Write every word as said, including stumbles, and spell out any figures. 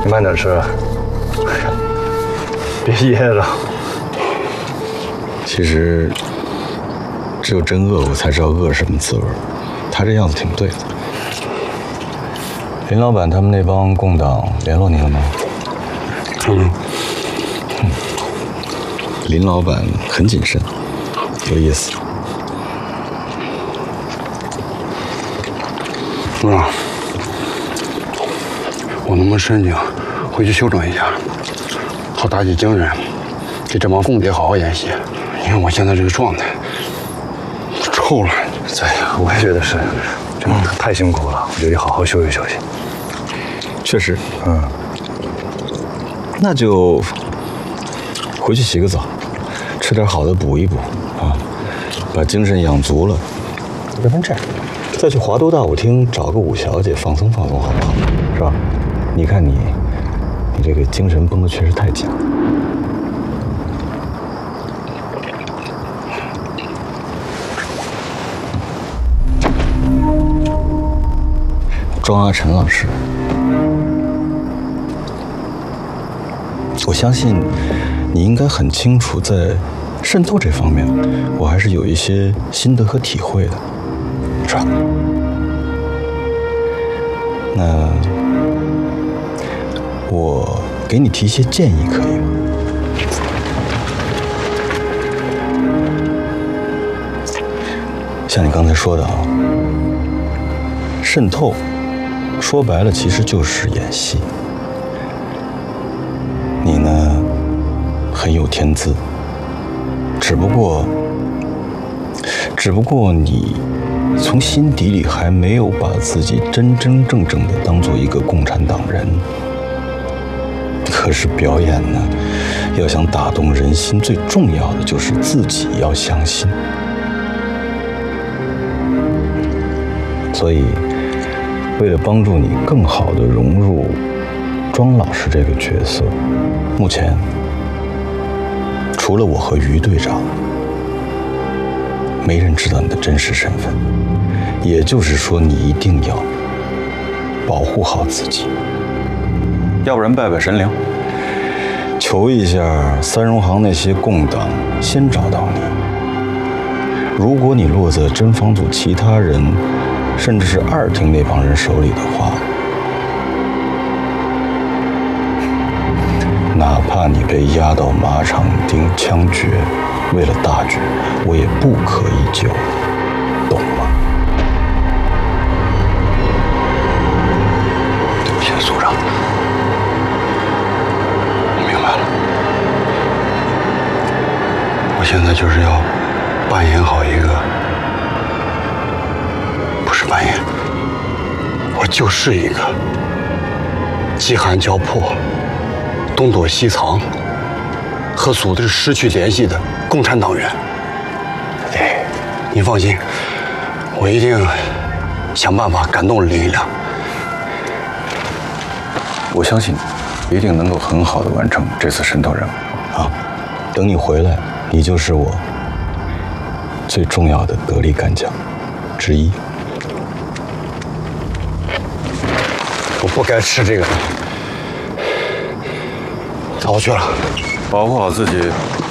慢点吃，别噎着。 其实，只有真饿过才知道饿是什么滋味。他这样子挺对的。林老板他们那帮共党联络你了吗？ 嗯。 嗯。林老板很谨慎，有意思。 啊，我能不能申请回去休整一下，好打起精神，给这帮共谍好好演戏。你看我现在这个状态，臭了。 对，我也觉得是，真的太辛苦了，我觉得得好好休息休息。 确实，嗯，那就回去洗个澡，吃点好的补一补啊，把精神养足了。要不然这样，再去华都大舞厅找个五小姐放松放松，好不好？是吧？你看你，你这个精神绷得确实太紧了。庄阿晨老师，我相信你应该很清楚，在渗透这方面，我还是有一些心得和体会的，是吧？那我给你提一些建议，可以吗？像你刚才说的啊，渗透。说白了，其实就是演戏。你呢，很有天资，只不过，只不过你从心底里还没有把自己真真正正的当做一个共产党人。可是表演呢，要想打动人心，最重要的就是自己要相信。所以。为了帮助你更好地融入庄老师这个角色，目前除了我和于队长，没人知道你的真实身份。也就是说，你一定要保护好自己，要不然拜拜神灵，求一下三荣行那些共党先找到你。如果你落在侦防组其他人，甚至是二厅那帮人手里的话，哪怕你被押到马场町枪决，为了大局，我也不可以救你，懂吗？ 对不起，组长，我明白了。我现在就是要扮演好一个。扮演，我就是一个饥寒交迫、东躲西藏和组织失去联系的共产党员。哎，您放心，我一定想办法感动林一良。 我相信你一定能够很好的完成这次渗透任务啊！等你回来，你就是我最重要的得力干将之一。 我不该吃这个，早去了。 保护好自己，